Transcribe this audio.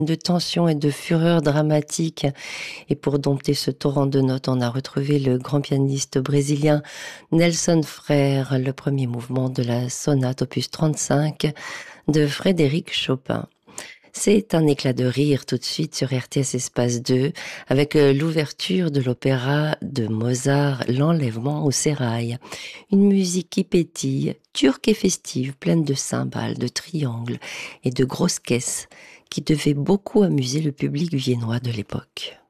de tension et de fureur dramatique. Et pour dompter ce torrent de notes, on a retrouvé le grand pianiste brésilien Nelson Frère, le premier mouvement de la sonate opus 35 de Frédéric Chopin. C'est un éclat de rire tout de suite sur RTS Espace 2 avec l'ouverture de l'opéra de Mozart, L'Enlèvement au sérail. Une musique qui pétille, turque et festive, pleine de cymbales, de triangles et de grosses caisses qui devait beaucoup amuser le public viennois de l'époque.